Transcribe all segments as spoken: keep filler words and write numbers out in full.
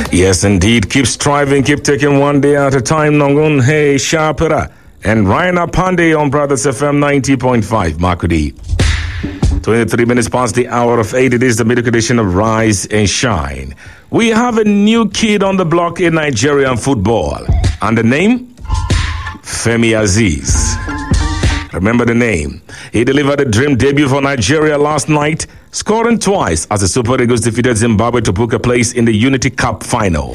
Yes, indeed. Keep striving, keep taking one day at a time. Nongun Hey Shapira and Raina Pandey on Brothers F M ninety point five, Makudi. twenty-three minutes past the hour of eight. It is the midweek edition of Rise and Shine. We have a new kid on the block in Nigerian football. And the name? Femi Aziz. Remember the name. He delivered a dream debut for Nigeria last night, scoring twice as the Super Eagles defeated Zimbabwe to book a place in the Unity Cup final.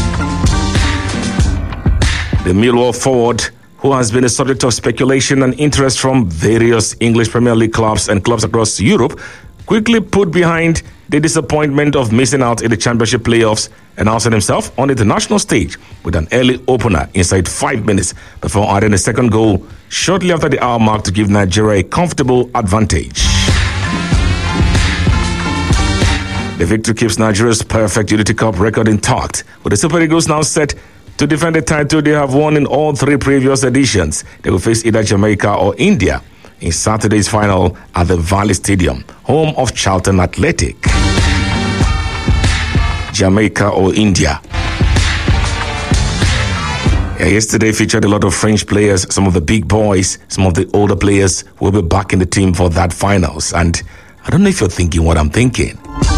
The Millwall forward, who has been a subject of speculation and interest from various English Premier League clubs and clubs across Europe, quickly put behind the disappointment of missing out in the Championship playoffs and announced himself on the international stage with an early opener inside five minutes before adding a second goal shortly after the hour mark to give Nigeria a comfortable advantage. The victory keeps Nigeria's perfect Unity Cup record intact, with the Super Eagles now set to defend the title they have won in all three previous editions. They will face either Jamaica or India in Saturday's final at the Valley Stadium, home of Charlton Athletic. Jamaica or India. Yeah, yesterday featured a lot of French players, some of the big boys, some of the older players will be back in the team for that finals. And I don't know if you're thinking what I'm thinking.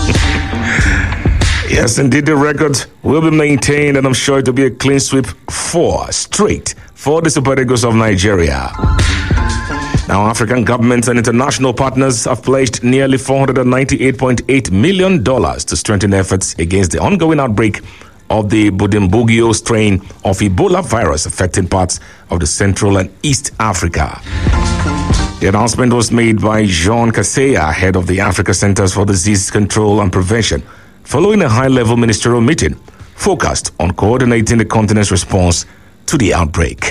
Yes, indeed, the record will be maintained, and I'm sure it will be a clean sweep four straight for the Super Eagles of Nigeria. Now, African governments and international partners have pledged nearly four hundred ninety-eight point eight million dollars to strengthen efforts against the ongoing outbreak of the Budimbugyo strain of Ebola virus affecting parts of the Central and East Africa. The announcement was made by Jean Kaseya, head of the Africa Centers for Disease Control and Prevention, following a high-level ministerial meeting focused on coordinating the continent's response to the outbreak.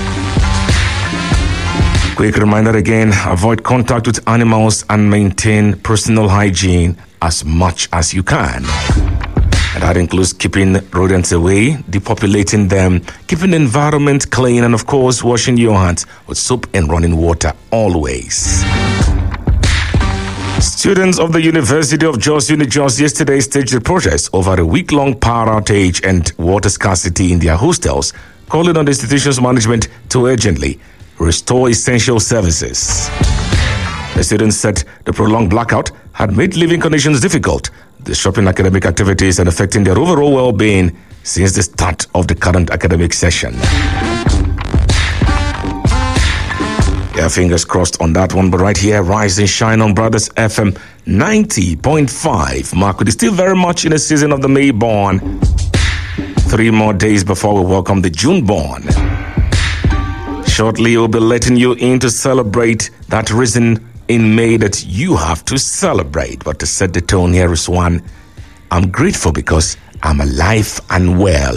Quick reminder again, avoid contact with animals and maintain personal hygiene as much as you can. And that includes keeping rodents away, depopulating them, keeping the environment clean, and of course, washing your hands with soap and running water always. Students of the University of Jos Unijos yesterday staged a protest over a week-long power outage and water scarcity in their hostels, calling on the institution's management to urgently restore essential services. The students said the prolonged blackout had made living conditions difficult, disrupting academic activities and affecting their overall well-being since the start of the current academic session. Yeah, fingers crossed on that one, but right here, Rise and Shine on Brothers F M ninety point five. Mark, we're still very much in the season of the May born. Three more days before we welcome the June born. Shortly, we'll be letting you in to celebrate that reason in May that you have to celebrate. But to set the tone here is one, I'm grateful because I'm alive and well.